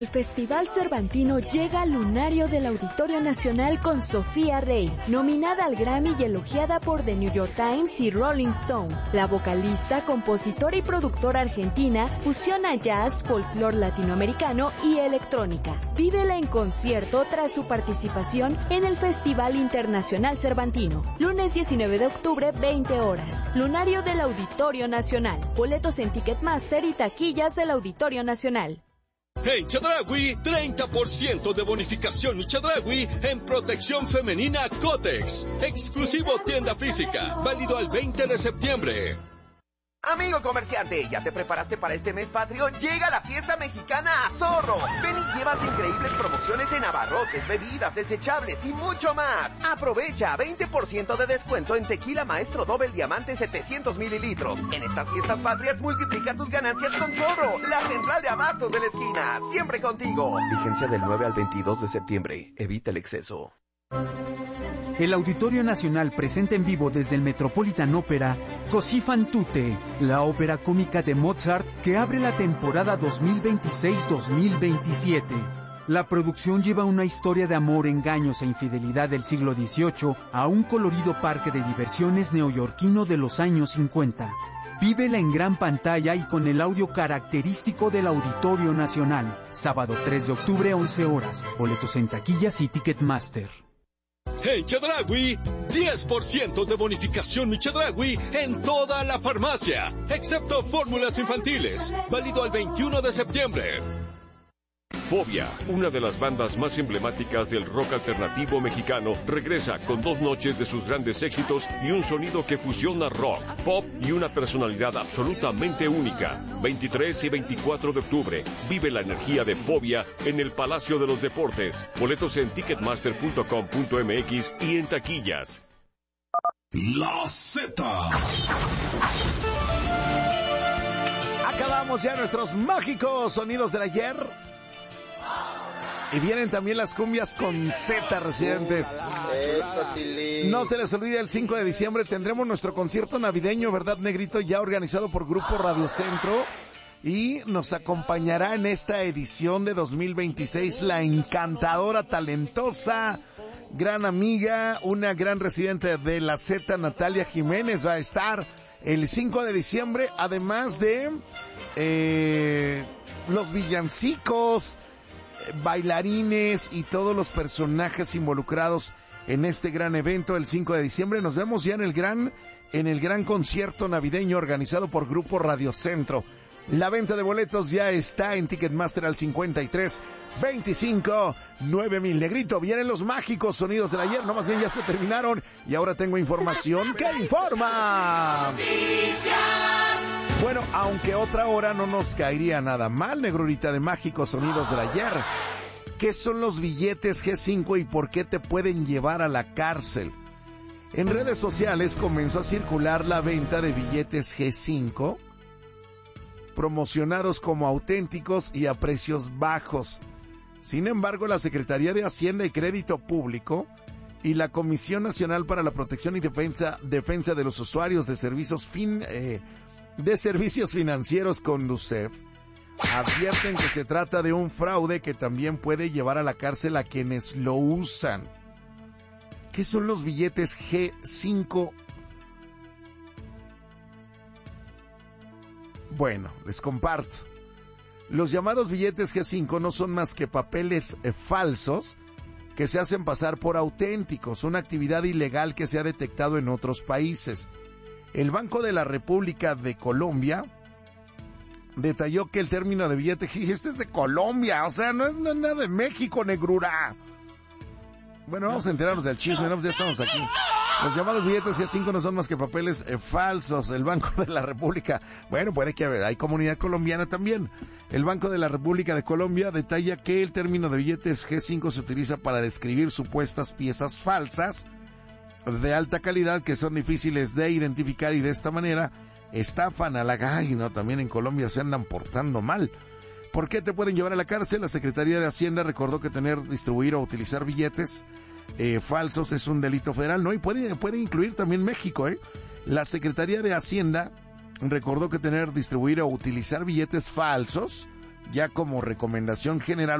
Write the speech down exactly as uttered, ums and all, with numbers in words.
El Festival Cervantino llega al lunario del Auditorio Nacional con Sofía Rey, nominada al Grammy y elogiada por The New York Times y Rolling Stone. La vocalista, compositora y productora argentina fusiona jazz, folclore latinoamericano y electrónica. Vívela en concierto tras su participación en el Festival Internacional Cervantino. Lunes diecinueve de octubre, veinte horas. Lunario del Auditorio Nacional. Boletos en Ticketmaster y taquillas del Auditorio Nacional. En Chedraui, treinta por ciento de bonificación Chedraui en protección femenina Cotex. Exclusivo tienda física, válido al veinte de septiembre. Amigo comerciante, ¿ya te preparaste para este mes patrio? Llega la fiesta mexicana a Zorro. Ven y llévate increíbles promociones en abarrotes, bebidas, desechables y mucho más. Aprovecha veinte por ciento de descuento en Tequila Maestro Doble Diamante setecientos mililitros. En estas fiestas patrias multiplica tus ganancias con Zorro, la central de abastos de la esquina. Siempre contigo. Vigencia del nueve al veintidós de septiembre. Evita el exceso. El Auditorio Nacional presenta en vivo desde el Metropolitan Opera Così fan tutte, la ópera cómica de Mozart que abre la temporada dos mil veintiséis dos mil veintisiete. La producción lleva una historia de amor, engaños e infidelidad del siglo dieciocho a un colorido parque de diversiones neoyorquino de los años cincuenta. Vívela en gran pantalla y con el audio característico del Auditorio Nacional. Sábado tres de octubre, once horas. Boletos en taquillas y Ticketmaster. En Chedraui, diez por ciento de bonificación Mi Chedraui en toda la farmacia, excepto fórmulas infantiles, válido al veintiuno de septiembre. Fobia, una de las bandas más emblemáticas del rock alternativo mexicano, regresa con dos noches de sus grandes éxitos y un sonido que fusiona rock, pop y una personalidad absolutamente única. veintitrés y veinticuatro de octubre, vive la energía de Fobia en el Palacio de los Deportes. Boletos en ticketmaster punto com punto m x y en taquillas. La Z. Acabamos ya nuestros mágicos sonidos del ayer. Y vienen también las cumbias con Z, residentes. No se les olvide, el cinco de diciembre tendremos nuestro concierto navideño, ¿verdad, Negrito? Ya organizado por Grupo Radio Centro. Y nos acompañará en esta edición de dos mil veintiséis la encantadora, talentosa, gran amiga, una gran residente de la Z, Natalia Jiménez, va a estar el cinco de diciembre, además de eh, los villancicos, bailarines y todos los personajes involucrados en este gran evento el cinco de diciembre. Nos vemos ya en el gran en el gran concierto navideño organizado por Grupo Radio Centro. La venta de boletos ya está en Ticketmaster al cincuenta y tres veinticinco nueve mil. Negrito, vienen los mágicos sonidos del ayer, no, más bien ya se terminaron y ahora tengo información que informa. Bueno, aunque otra hora no nos caería nada mal, Negrurita, de mágicos sonidos del ayer. ¿Qué son los billetes G cinco y por qué te pueden llevar a la cárcel? En redes sociales comenzó a circular la venta de billetes G cinco, promocionados como auténticos y a precios bajos. Sin embargo, la Secretaría de Hacienda y Crédito Público y la Comisión Nacional para la Protección y Defensa, Defensa de los Usuarios de Servicios fin, eh, de Servicios Financieros, Conducef, advierten que se trata de un fraude que también puede llevar a la cárcel a quienes lo usan. ¿Qué son los billetes G cinco? Bueno, les comparto. Los llamados billetes G cinco no son más que papeles eh, falsos que se hacen pasar por auténticos, una actividad ilegal que se ha detectado en otros países. El Banco de la República de Colombia detalló que el término de billete, este es de Colombia, o sea, no es, no es nada de México, negrura. Bueno, vamos a enterarnos del chisme, ¿no? Ya estamos aquí. Los llamados billetes G cinco no son más que papeles eh, falsos. El Banco de la República, bueno, puede que hay comunidad colombiana también. El Banco de la República de Colombia detalla que el término de billetes G cinco se utiliza para describir supuestas piezas falsas de alta calidad que son difíciles de identificar y de esta manera estafan a la... Ay, no, también en Colombia se andan portando mal. ¿Por qué te pueden llevar a la cárcel? La Secretaría de Hacienda recordó que tener, distribuir o utilizar billetes eh, falsos es un delito federal, ¿no? Y puede, puede incluir también México, ¿eh? La Secretaría de Hacienda recordó que tener, distribuir o utilizar billetes falsos ya como recomendación general